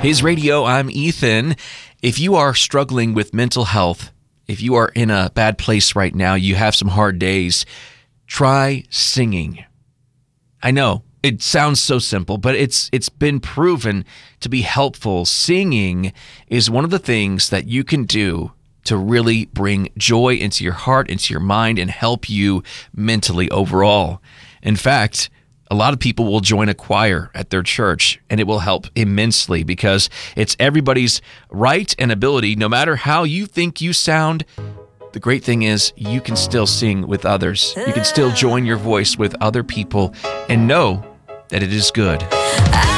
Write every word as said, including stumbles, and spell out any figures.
His Radio, I'm Ethan. If you are struggling with mental health, if you are in a bad place right now, you have some hard days, try singing. I know it sounds so simple, but it's it's been proven to be helpful. Singing is one of the things that you can do to really bring joy into your heart, into your mind, and help you mentally overall. In fact, a lot of people will join a choir at their church, and it will help immensely because it's everybody's right and ability. No matter how you think you sound, the great thing is you can still sing with others. You can still join your voice with other people and know that it is good.